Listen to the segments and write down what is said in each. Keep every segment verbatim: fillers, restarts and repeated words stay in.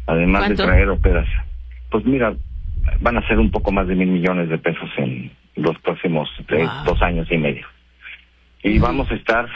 además ¿Cuánto? de traer operación. Pues mira, van a ser un poco más de mil millones de pesos en los próximos tres, Wow. dos años y medio. Y uh-huh. vamos a estar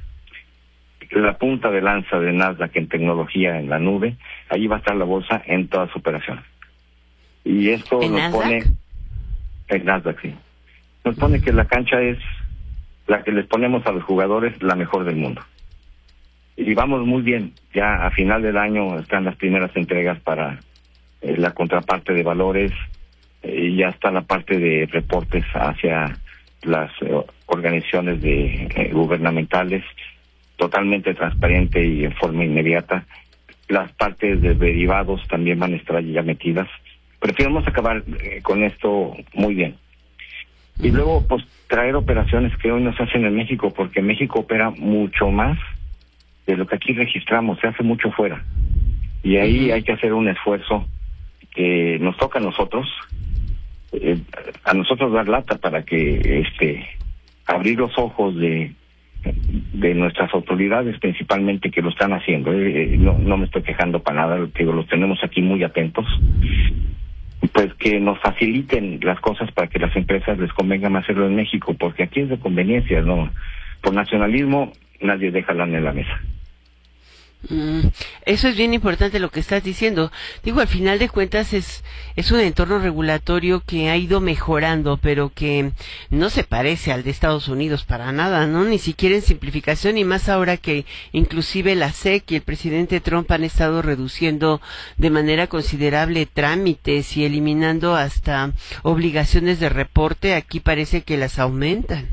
la punta de lanza de Nasdaq en tecnología en la nube. Allí va a estar la bolsa en toda su operación. Y esto ¿En nos Nasdaq? pone... En Nasdaq, sí. Nos pone que la cancha es la que les ponemos a los jugadores la mejor del mundo. Y vamos muy bien. Ya a final del año están las primeras entregas para eh, la contraparte de valores, y eh, ya está la parte de reportes hacia las eh, organizaciones de eh, gubernamentales, totalmente transparente y en forma inmediata. Las partes de derivados también van a estar ya metidas. Preferimos acabar eh, con esto muy bien. Y luego, pues, traer operaciones que hoy no se hacen en México, porque México opera mucho más de lo que aquí registramos, se hace mucho fuera. Y ahí uh-huh. hay que hacer un esfuerzo que nos toca a nosotros, eh, a nosotros dar lata para que, este, abrir los ojos de de nuestras autoridades, principalmente, que lo están haciendo. Eh, no, no me estoy quejando para nada, digo, los tenemos aquí muy atentos. Pues que nos faciliten las cosas para que las empresas les convenga más hacerlo en México, porque aquí es de conveniencia, ¿no? Por nacionalismo nadie deja lana en la mesa. Mm, eso es bien importante lo que estás diciendo. Digo, al final de cuentas es es un entorno regulatorio que ha ido mejorando, pero que no se parece al de Estados Unidos para nada, ¿no? Ni siquiera en simplificación, y más ahora que inclusive la S E C y el presidente Trump han estado reduciendo de manera considerable trámites y eliminando hasta obligaciones de reporte. Aquí parece que las aumentan.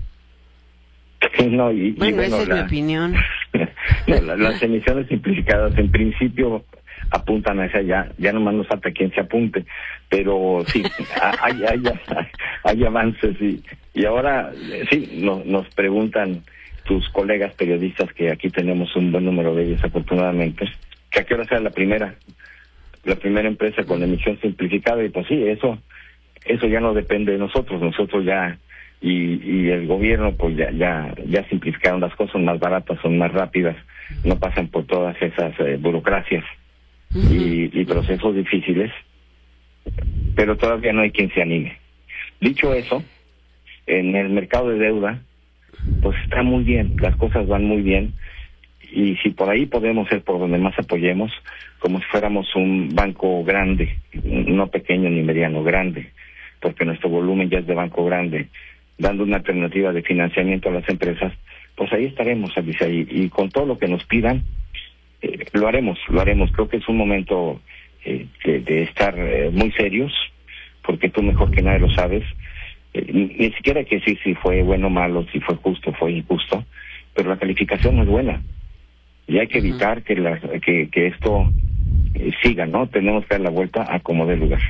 No, y, bueno, y bueno, esa es la, mi opinión. no, la, las emisiones simplificadas en principio apuntan hacia allá, ya nomás nos falta quien se apunte, pero sí, hay, hay, hay, hay avances y, y ahora sí, no, nos preguntan tus colegas periodistas, que aquí tenemos un buen número de ellos afortunadamente, que a qué hora sea la primera, la primera empresa con emisión simplificada, y pues sí, eso, eso ya no depende de nosotros, nosotros ya Y, y el gobierno pues ya ya ya simplificaron las cosas, son más baratas, son más rápidas, no pasan por todas esas eh, burocracias uh-huh. y, y procesos difíciles, pero todavía no hay quien se anime. Dicho eso, en el mercado de deuda pues está muy bien, las cosas van muy bien, y si por ahí podemos ser por donde más apoyemos, como si fuéramos un banco grande, no pequeño ni mediano, grande, porque nuestro volumen ya es de banco grande, dando una alternativa de financiamiento a las empresas, pues ahí estaremos, Alicia, y, y con todo lo que nos pidan, eh, lo haremos, lo haremos. Creo que es un momento eh, de, de estar eh, muy serios, porque tú mejor que nadie lo sabes. Eh, ni, ni siquiera hay que decir si fue bueno o malo, si fue justo o fue injusto, pero la calificación no es buena. Y hay que evitar que, la, que, que esto eh, siga, ¿no? Tenemos que dar la vuelta a como dé lugar.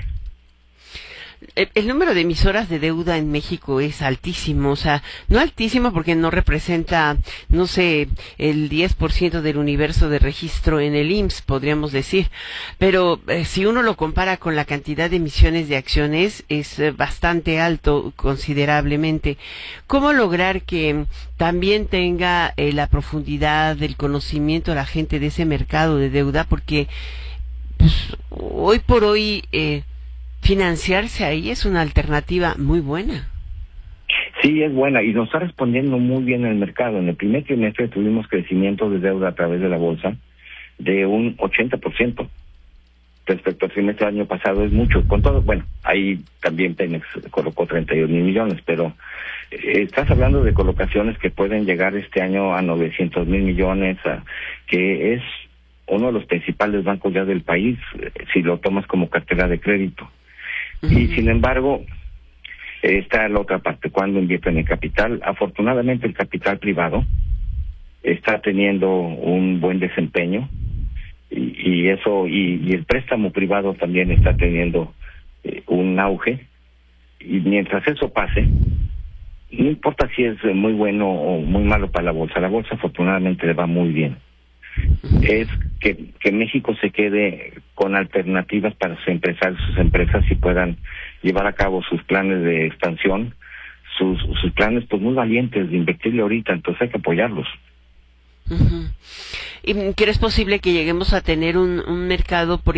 El, el número de emisoras de deuda en México es altísimo, o sea, no altísimo porque no representa, no sé, el diez por ciento del universo de registro en el I M S S, podríamos decir, pero eh, si uno lo compara con la cantidad de emisiones de acciones, es eh, bastante alto, considerablemente. ¿Cómo lograr que también tenga eh, la profundidad del conocimiento la gente de ese mercado de deuda? Porque pues, hoy por hoy... Eh, financiarse ahí es una alternativa muy buena. Sí, es buena y nos está respondiendo muy bien el mercado. En el primer trimestre tuvimos crecimiento de deuda a través de la bolsa de un ochenta por ciento respecto al trimestre del año pasado. Es mucho. Con todo, bueno, ahí también Pemex colocó treinta y dos mil millones, pero eh, estás hablando de colocaciones que pueden llegar este año a novecientos mil millones, a, que es uno de los principales bancos ya del país, eh, si lo tomas como cartera de crédito. Uh-huh. Y sin embargo, está la otra parte, cuando invierten en capital. Afortunadamente el capital privado está teniendo un buen desempeño, y, y eso, y, y el préstamo privado también está teniendo eh, un auge, y mientras eso pase, no importa si es muy bueno o muy malo para la bolsa, la bolsa afortunadamente le va muy bien. Es que, que México se quede con alternativas para sus empresarios, sus empresas, y puedan llevar a cabo sus planes de expansión, sus sus planes pues muy valientes de invertirle ahorita, entonces hay que apoyarlos. Uh-huh. ¿Y crees posible que lleguemos a tener un, un mercado, por